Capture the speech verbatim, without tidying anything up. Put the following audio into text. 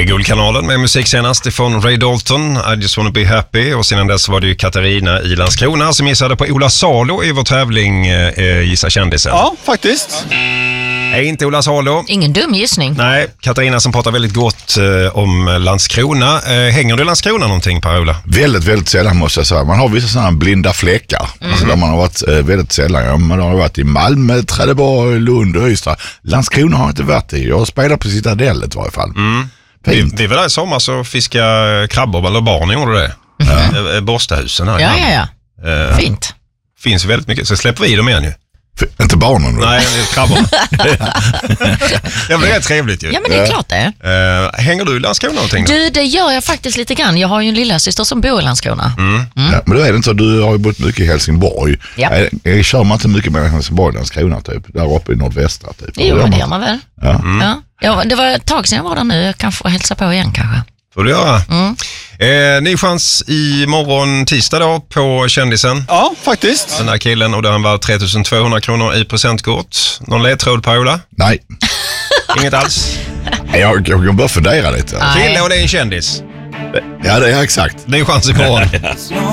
Guldkanalen med musik senast ifrån Ray Dalton, I just wanna be happy. Och sedan dess var det ju Katarina i Landskrona som gissade på Ola Salo i vår tävling eh, Gissa kändisen. Ja, faktiskt. Nej, inte Ola Salo. Ingen dum gissning. Nej, Katarina som pratar väldigt gott eh, om Landskrona. Eh, hänger du i Landskrona någonting, Per-Ola? Väldigt, väldigt sällan måste jag säga. Man har vissa sådana blinda fläckar. Mm. Alltså där man har varit eh, väldigt sällan. Ja, man har varit i Malmö, Trelleborg, Lund och Ystad. Landskrona har jag inte varit i. Jag spelar på Citadellet i varje fall. Mm. Vi, vi var där i sommar så fiskade krabbor, eller barn gjorde det. Ja. Eh, Borstahusen här. Ja, ja, ja. Eh, Fint. Finns väldigt mycket, så släpper vi dem igen ju. För, inte barnen då? Nej, krabbor. Ja, men det är trevligt ju. Ja, men det är klart det. Uh, hänger du i Landskrona någonting då? Du, det gör jag faktiskt lite grann. Jag har ju en lilla syster som bor i Landskrona. Mm. Mm. Ja, men då är det inte så. Du har ju bott mycket i Helsingborg. Ja. Jag, jag kör man inte mycket med Helsingborg och Landskrona typ. Där uppe i nordvästra typ. Jo, men det gör man väl. Ja. Mm. Ja. Ja, det var ett tag sedan jag var där nu. Jag kan få hälsa på igen kanske. Får du göra. Mm. Eh, ny chans i morgon tisdag då på kändisen. Ja, faktiskt. Den här killen, och där han var tre tusen tvåhundra kronor i presentkort. Någon ledtråd, Per-Ola? Nej. Inget alls? Jag, jag kan bara fundera lite. Nej. Kille och det är en kändis. Ja, det är exakt. Ny chans i morgon.